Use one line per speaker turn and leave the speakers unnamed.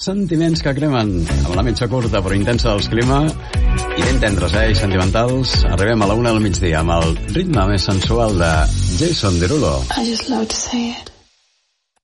Sentiments que cremen, amb la mitja curta però intensa dels Clima, i ben tendres, i sentimentals. Arribem a la 1 del migdia amb el ritme més sensual de Jason Derulo.
I just love to say it.